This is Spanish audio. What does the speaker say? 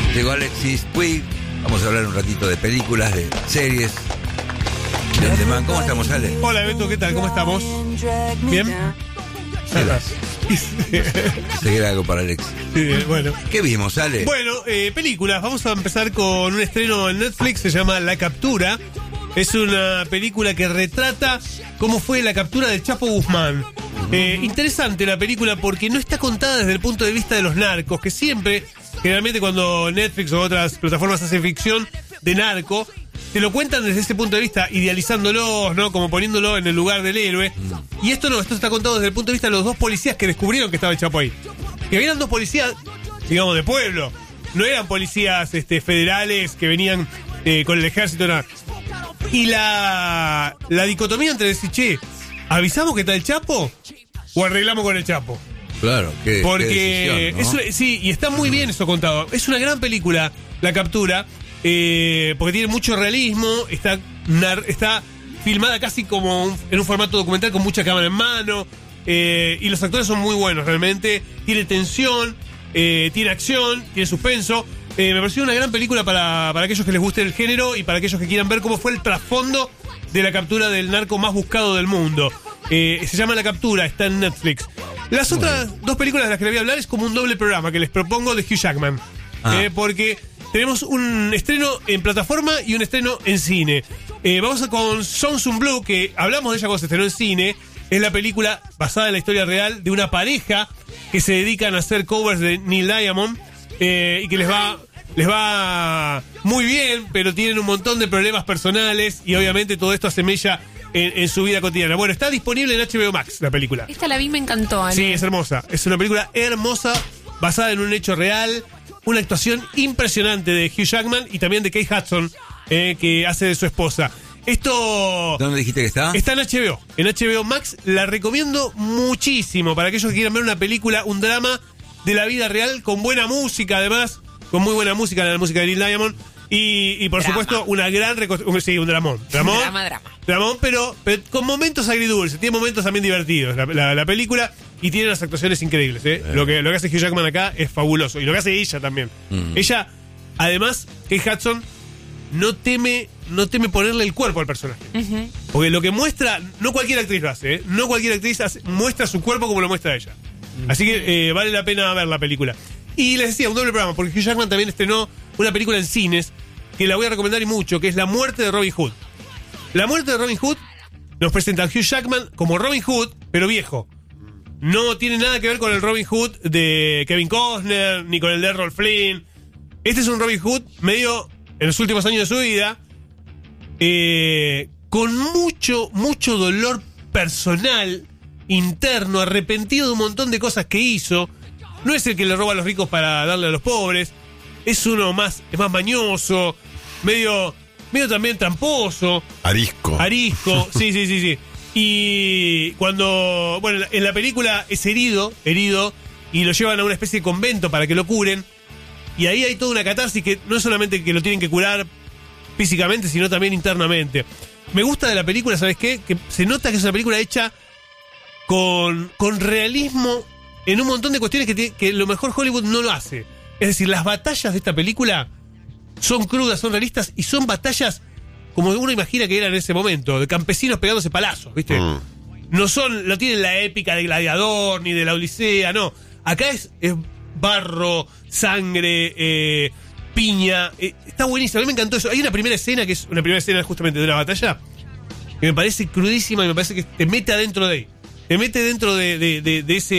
Llegó Alexis Puig. Vamos a hablar un ratito de películas, de series. De demás. ¿Cómo estamos, Ale? Hola, Beto, ¿qué tal? ¿Cómo estamos? ¿Bien? Seguir algo para Alexis. Sí, bueno. ¿Qué vimos, Ale? Bueno, películas. Vamos a empezar con un estreno en Netflix, se llama La Captura. Es una película que retrata cómo fue la captura del Chapo Guzmán. Interesante la película porque no está contada desde el punto de vista de los narcos, que siempre, generalmente cuando Netflix o otras plataformas hacen ficción de narco, te lo cuentan desde ese punto de vista, idealizándolos, ¿no? Como poniéndolo en el lugar del héroe. Y esto no, esto está contado desde el punto de vista de los dos policías que descubrieron que estaba el Chapo ahí. Que eran dos policías, digamos, de pueblo. No eran policías federales que venían con el ejército, nada. Y la dicotomía entre decir, che, ¿avisamos que está el Chapo o arreglamos con el Chapo? Claro, porque qué decisión, ¿no? sí, y está muy bien eso contado. Es una gran película, La Captura, porque tiene mucho realismo, está filmada casi como en un formato documental con mucha cámara en mano, y los actores son muy buenos realmente. Tiene tensión, tiene acción, tiene suspenso. Me pareció una gran película para aquellos que les guste el género y para aquellos que quieran ver cómo fue el trasfondo de la captura del narco más buscado del mundo. Se llama La Captura, está en Netflix. Las otras dos películas de las que les voy a hablar es como un doble programa que les propongo de Hugh Jackman. Porque tenemos un estreno en plataforma y un estreno en cine. Vamos con Songs Blue, que hablamos de ella cuando se estrenó en cine. Es la película basada en la historia real de una pareja que se dedican a hacer covers de Neil Diamond. Y que les va muy bien, pero tienen un montón de problemas personales y obviamente todo esto asemella en su vida cotidiana. Bueno, está disponible en HBO Max la película. Esta la vi, me encantó, Ale. Sí, es hermosa. Es una película hermosa, basada en un hecho real, una actuación impresionante de Hugh Jackman y también de Kate Hudson, que hace de su esposa. Esto... ¿Dónde dijiste que está? Está en HBO. En HBO Max la recomiendo muchísimo para aquellos que quieran ver una película, un drama de la vida real, con buena música, además, con muy buena música, la música de Neil Diamond, y por supuesto una gran sí, un dramón. Dramón, pero con momentos agridulces, tiene momentos también divertidos la película, y tiene unas actuaciones increíbles, Lo que hace Hugh Jackman acá es fabuloso, y lo que hace ella también. Ella, además, Kate Hudson no teme ponerle el cuerpo al personaje. Porque lo que muestra, no cualquier actriz lo hace, no cualquier actriz muestra su cuerpo como lo muestra ella. Así que vale la pena ver la película. Y les decía, un doble programa, porque Hugh Jackman también estrenó una película en cines que la voy a recomendar y mucho, que es La Muerte de Robin Hood. La Muerte de Robin Hood nos presenta a Hugh Jackman como Robin Hood, pero viejo. No tiene nada que ver con el Robin Hood de Kevin Costner, ni con el de Errol Flynn. Este es un Robin Hood medio en los últimos años de su vida, con mucho dolor personal, interno, arrepentido de un montón de cosas que hizo. No es el que le roba a los ricos para darle a los pobres. Es uno más, es más mañoso, medio también tramposo. Arisco, sí. Y cuando, bueno, en la película es herido, y lo llevan a una especie de convento para que lo curen. Y ahí hay toda una catarsis que no es solamente que lo tienen que curar físicamente, sino también internamente. Me gusta de la película, ¿sabes qué? Que se nota que es una película hecha con realismo en un montón de cuestiones que lo mejor Hollywood no lo hace. Es decir, las batallas de esta película son crudas, son realistas y son batallas como uno imagina que eran en ese momento, de campesinos pegándose palazos, ¿viste? No tienen la épica de Gladiador ni de la Odisea, no. Acá es barro, sangre, piña. Está buenísimo, a mí me encantó eso. Hay una primera escena que es una primera escena justamente de una batalla que me parece crudísima y me parece que te mete adentro de ahí. Te mete dentro de ese